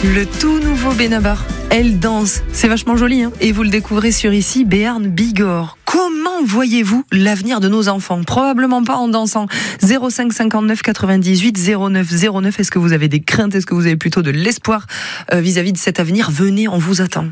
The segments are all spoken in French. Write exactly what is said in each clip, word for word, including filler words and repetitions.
Le tout nouveau Benabar, Elle danse. C'est vachement joli, hein. Et vous le découvrez sur ici, Béarn Bigorre. Comment voyez-vous l'avenir de nos enfants ? Probablement pas en dansant. zéro cinq cinquante-neuf quatre-vingt-dix-huit zéro neuf zéro neuf. Est-ce que vous avez des craintes ? Est-ce que vous avez plutôt de l'espoir euh, vis-à-vis de cet avenir ? Venez, on vous attend.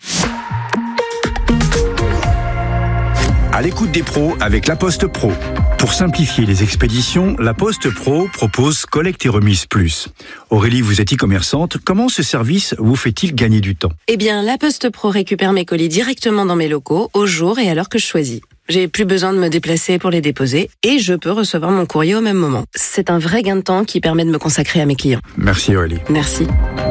À l'écoute des pros avec La Poste Pro. Pour simplifier les expéditions, La Poste Pro propose Collecte et Remise Plus. Aurélie, vous êtes e-commerçante. Comment ce service vous fait-il gagner du temps ? Eh bien, La Poste Pro récupère mes colis directement dans mes locaux, au jour et à l'heure que je choisis. J'ai plus besoin de me déplacer pour les déposer et je peux recevoir mon courrier au même moment. C'est un vrai gain de temps qui permet de me consacrer à mes clients. Merci Aurélie. Merci.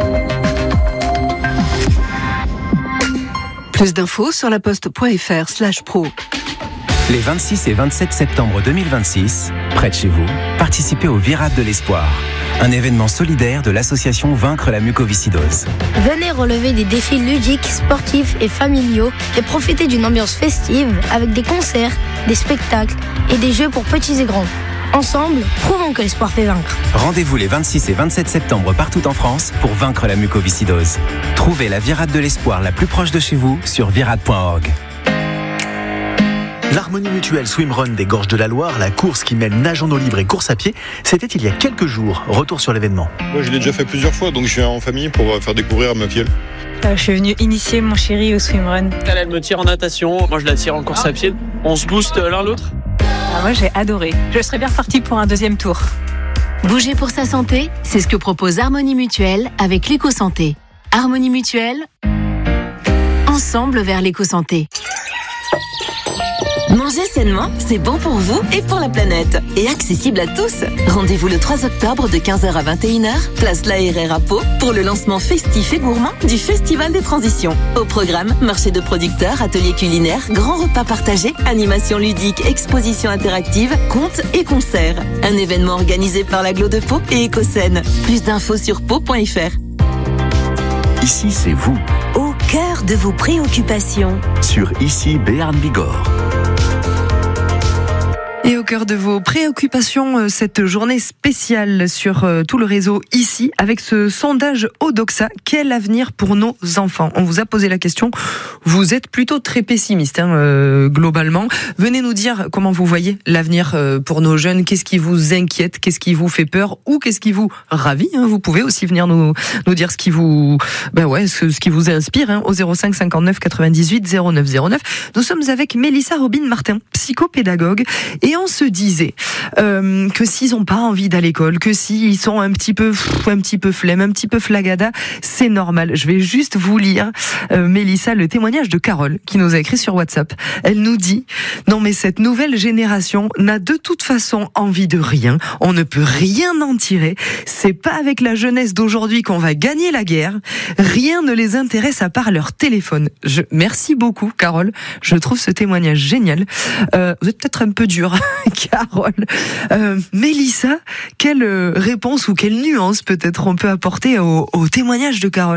Plus d'infos sur laposte.fr slash pro. Les vingt-six et vingt-sept septembre deux mille vingt-six, près de chez vous, participez au Virade de l'Espoir, un événement solidaire de l'association Vaincre la mucoviscidose. Venez relever des défis ludiques, sportifs et familiaux et profiter d'une ambiance festive avec des concerts, des spectacles et des jeux pour petits et grands. Ensemble, prouvons que l'espoir fait vaincre. Rendez-vous les vingt-six et vingt-sept septembre partout en France pour vaincre la mucoviscidose. Trouvez la Virade de l'Espoir la plus proche de chez vous sur virade point org. L'Harmonie Mutuelle Swimrun des Gorges de la Loire, la course qui mêle nage en eau libre et course à pied, c'était il y a quelques jours. Retour sur l'événement. Moi, je l'ai déjà fait plusieurs fois, donc je viens en famille pour faire découvrir à ma fille. Euh, je suis venue initier mon chéri au swimrun. Elle, elle me tire en natation, moi je la tire en course à pied. On se booste l'un l'autre. Ah, moi j'ai adoré. Je serais bien repartie pour un deuxième tour. Bouger pour sa santé, c'est ce que propose Harmonie Mutuelle avec l'éco-santé. Harmonie Mutuelle, ensemble vers l'éco-santé. Manger sainement, c'est bon pour vous et pour la planète. Et accessible à tous. Rendez-vous le trois octobre de quinze heures à vingt et une heures, place La Herrera à Pau, pour le lancement festif et gourmand du Festival des Transitions. Au programme, marché de producteurs, ateliers culinaires, grands repas partagés, animations ludiques, expositions interactives, contes et concerts. Un événement organisé par l'Agglo de Pau et Écosène. Plus d'infos sur pau point f r. Ici, c'est vous. Au cœur de vos préoccupations. Sur Ici, Béarn Bigorre. Et au cœur de vos préoccupations, cette journée spéciale sur tout le réseau ici, avec ce sondage Odoxa, quel avenir pour nos enfants ? On vous a posé la question, vous êtes plutôt très pessimiste hein, euh, globalement. Venez nous dire comment vous voyez l'avenir euh, pour nos jeunes, qu'est-ce qui vous inquiète, qu'est-ce qui vous fait peur ou qu'est-ce qui vous ravit hein. Vous pouvez aussi venir nous, nous dire ce qui vous, ben ouais, ce, ce qui vous inspire hein, au zéro cinq cinquante-neuf quatre-vingt-dix-huit zéro neuf zéro neuf. Nous sommes avec Mélissa Robin-Martin, psychopédagogue, et on se disait euh, que s'ils n'ont pas envie d'aller à l'école, que s'ils sont un petit peu pff, un petit peu flemme, un petit peu flagada, c'est normal. Je vais juste vous lire, euh, Mélissa, le témoignage de Carole qui nous a écrit sur WhatsApp. Elle nous dit « Non mais cette nouvelle génération n'a de toute façon envie de rien. On ne peut rien en tirer. C'est pas avec la jeunesse d'aujourd'hui qu'on va gagner la guerre. Rien ne les intéresse à part leur téléphone. » Je, merci beaucoup, Carole. Je trouve ce témoignage génial. Euh, vous êtes peut-être un peu dur, Carole. Euh, Mélissa, quelle réponse ou quelle nuance peut-être on peut apporter au, au témoignage de Carole ?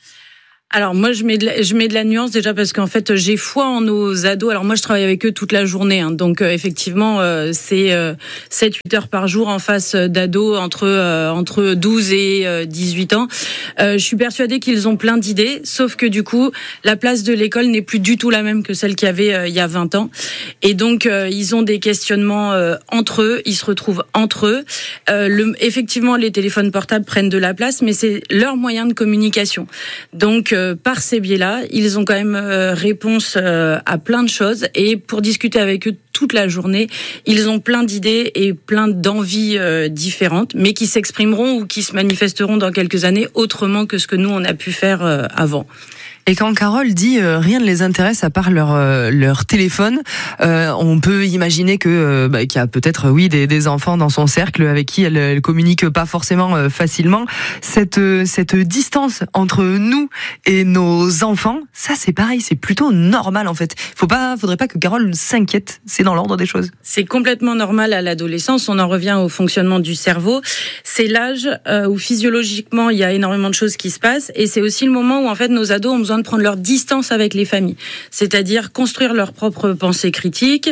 Alors moi je mets de la, je mets de la nuance déjà parce qu'en fait j'ai foi en nos ados. Alors moi je travaille avec eux toute la journée hein, donc euh, effectivement euh, c'est euh, sept huit heures par jour en face d'ados entre euh, entre douze et euh, dix-huit ans. Euh, je suis persuadée qu'ils ont plein d'idées, sauf que du coup la place de l'école n'est plus du tout la même que celle qu'il y avait euh, il y a vingt ans. Et donc euh, ils ont des questionnements euh, entre eux, ils se retrouvent entre eux. Euh, le, effectivement les téléphones portables prennent de la place, mais c'est leur moyen de communication. Donc euh, par ces biais-là, ils ont quand même euh, réponse euh, à plein de choses et pour discuter avec eux toute la journée, ils ont plein d'idées et plein d'envies euh, différentes, mais qui s'exprimeront ou qui se manifesteront dans quelques années autrement que ce que nous on a pu faire euh, avant. Et quand Carole dit euh, rien ne les intéresse à part leur euh, leur téléphone, euh, on peut imaginer que euh, bah, qu'il y a peut-être oui des, des enfants dans son cercle avec qui elle, elle communique pas forcément euh, facilement. Cette euh, cette distance entre nous et nos enfants, ça c'est pareil, c'est plutôt normal en fait. Faut pas, faudrait pas que Carole s'inquiète. C'est dans l'ordre des choses. C'est complètement normal à l'adolescence. On en revient au fonctionnement du cerveau. C'est l'âge euh, où physiologiquement il y a énormément de choses qui se passent et c'est aussi le moment où en fait nos ados ont besoin besoin de prendre leur distance avec les familles. C'est-à-dire construire leurs propres pensées critiques,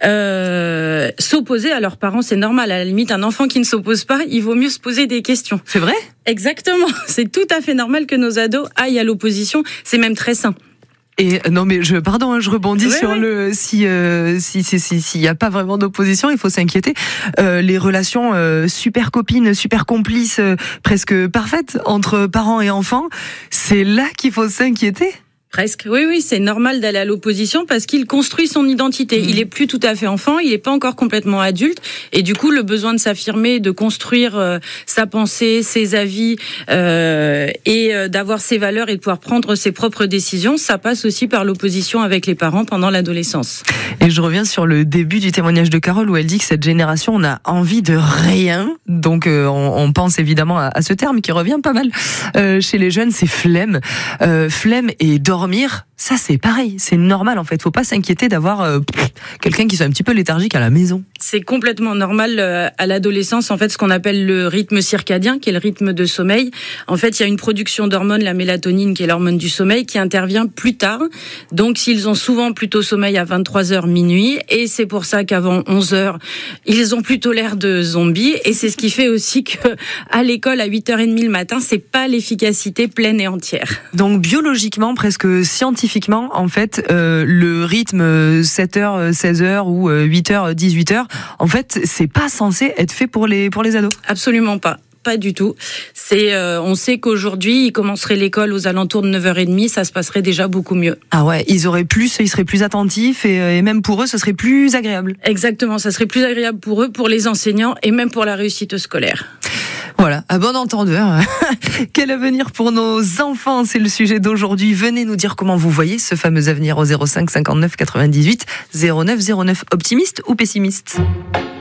euh, s'opposer à leurs parents, c'est normal. À la limite, un enfant qui ne s'oppose pas, il vaut mieux se poser des questions. C'est vrai ? Exactement. C'est tout à fait normal que nos ados aillent à l'opposition. C'est même très sain. Et non mais je pardon hein, je rebondis oui, sur oui. le si euh, si si si s'il y a pas vraiment d'opposition, il faut s'inquiéter. Euh, les relations euh, super copines, super complices, euh, presque parfaites entre parents et enfants, c'est là qu'il faut s'inquiéter. Presque. Oui, oui, c'est normal d'aller à l'opposition parce qu'il construit son identité. Mmh. Il est plus tout à fait enfant, il est pas encore complètement adulte, et du coup, le besoin de s'affirmer, de construire euh, sa pensée, ses avis, euh, et euh, d'avoir ses valeurs et de pouvoir prendre ses propres décisions, ça passe aussi par l'opposition avec les parents pendant l'adolescence. Et je reviens sur le début du témoignage de Carole où elle dit que cette génération n'a envie de rien. Donc, euh, on, on pense évidemment à, à ce terme qui revient pas mal euh, chez les jeunes, c'est flemme, euh, flemme et dormir. Dormir, ça c'est pareil, c'est normal en fait. Faut pas s'inquiéter d'avoir euh, quelqu'un qui soit un petit peu léthargique à la maison. C'est complètement normal euh, à l'adolescence, en fait, ce qu'on appelle le rythme circadien, qui est le rythme de sommeil. En fait, il y a une production d'hormones, la mélatonine, qui est l'hormone du sommeil, qui intervient plus tard. Donc, s'ils ont souvent plutôt sommeil à vingt-trois heures minuit, et c'est pour ça qu'avant onze heures, ils ont plutôt l'air de zombies. Et c'est ce qui fait aussi que à l'école à huit heures trente le matin, c'est pas l'efficacité pleine et entière. Donc, biologiquement, presque scientifiquement, en fait, euh, le rythme sept heures, seize heures ou huit heures, dix-huit heures, en fait, c'est pas censé être fait pour les, pour les ados. Absolument pas. Pas du tout. C'est, euh, on sait qu'aujourd'hui, ils commenceraient l'école aux alentours de neuf heures trente, ça se passerait déjà beaucoup mieux. Ah ouais, ils auraient plus, ils seraient plus attentifs et, et même pour eux, ce serait plus agréable. Exactement, ça serait plus agréable pour eux, pour les enseignants et même pour la réussite scolaire. Voilà, à bon entendeur. Quel avenir pour nos enfants? C'est le sujet d'aujourd'hui. Venez nous dire comment vous voyez ce fameux avenir au zéro cinq cinquante-neuf quatre-vingt-dix-huit zéro neuf zéro neuf. Optimiste ou pessimiste?